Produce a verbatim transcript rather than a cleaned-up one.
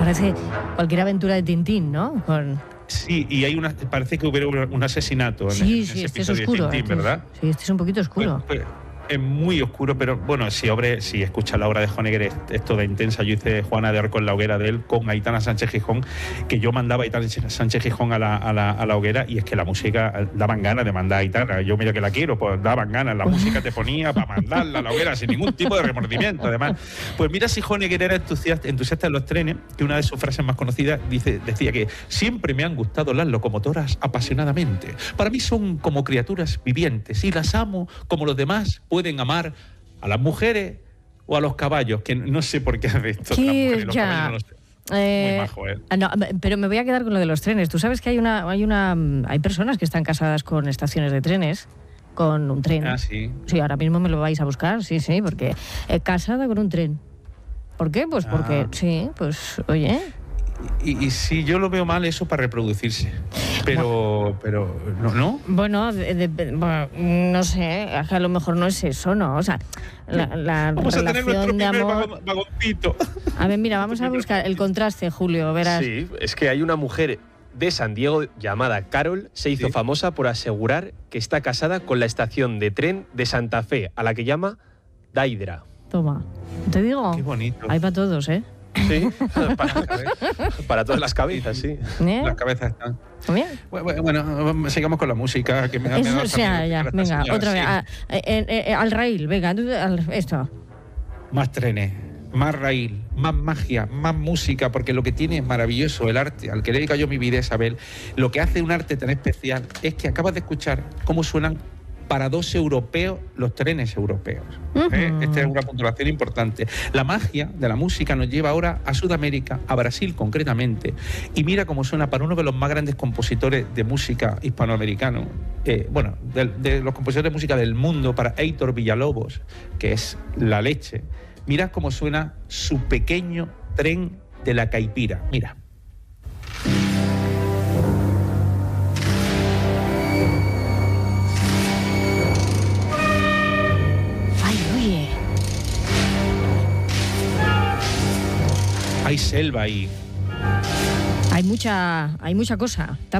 parece cualquier aventura de Tintín, ¿no? Con... Sí, y hay una, parece que hubiera un asesinato en, sí, en sí, ese este es episodio oscuro, de Tintín, este es, ¿verdad? Sí, este es un poquito oscuro. Pues, pues, es muy oscuro, pero bueno, si, obre, si escuchas la obra de Honegger, esto de intensa, yo hice Juana de Arco en la hoguera de él con Aitana Sánchez Gijón, que yo mandaba a Aitana Sánchez Gijón a la, a, la, a la hoguera, y es que la música, daban ganas de mandar a Aitana. Yo mira que la quiero, pues daban ganas, la música te ponía para mandarla a la hoguera sin ningún tipo de remordimiento. Además, pues mira si Honegger era entusiasta, entusiasta en los trenes, que una de sus frases más conocidas dice, decía que siempre me han gustado las locomotoras apasionadamente. Para mí son como criaturas vivientes y las amo como los demás pueden amar a las mujeres o a los caballos, que no sé por qué hace esto. Que los ya... caballos no lo sé. Eh, Muy majo, ¿eh? No, pero me voy a quedar con lo de los trenes. Tú sabes que hay una, hay una, hay personas que están casadas con estaciones de trenes, con un tren. Ah, sí. Sí, ahora mismo me lo vais a buscar, sí, sí, porque eh, casada con un tren. ¿Por qué? Pues porque, ah. sí, pues, oye. Y, y si yo lo veo mal, eso para reproducirse. Pero, bueno, pero, ¿no? ¿no? Bueno, de, de, bueno, no sé, a lo mejor no es eso, ¿no? O sea, la, la vamos relación a tener nuestro de primer amor... vagoncito. A ver, mira, vamos a buscar el contraste, Julio, verás. Sí, es que hay una mujer de San Diego llamada Carol, se hizo sí. famosa por asegurar que está casada con la estación de tren de Santa Fe, a la que llama Daidra. Toma, te digo, qué bonito. Hay para todos, ¿eh? Sí, para, para todas las cabezas, sí. ¿Eh? Las cabezas están. Bien. Bueno, bueno, sigamos con la música. Que me, Eso, me o sea, ya, venga, señora, otra sí. vez. A, eh, eh, al raíl, venga, al, esto. Más trenes, más raíl, más magia, más música, porque lo que tiene es maravilloso el arte. Al que le dedico yo mi vida, Isabel, lo que hace un arte tan especial es que acabas de escuchar cómo suenan para dos europeos los trenes europeos. Uh-huh. ¿Eh? Esta es una puntuación importante. La magia de la música nos lleva ahora a Sudamérica, a Brasil concretamente, y mira cómo suena para uno de los más grandes compositores de música hispanoamericano, eh, bueno, de, de los compositores de música del mundo, para Heitor Villalobos, que es la leche. Mira cómo suena Su pequeño tren de la caipira. Mira. Hay selva ahí. Hay mucha, hay mucha cosa.